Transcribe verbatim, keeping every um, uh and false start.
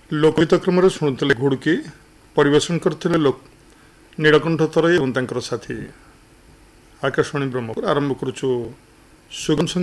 लोकगीत क्रम शुणुले घुड़की परिवेशन करते लोक नीलकंठ तरई और साथी आकाशवाणी ब्रह्मपुर आरंभ करुचु सुगम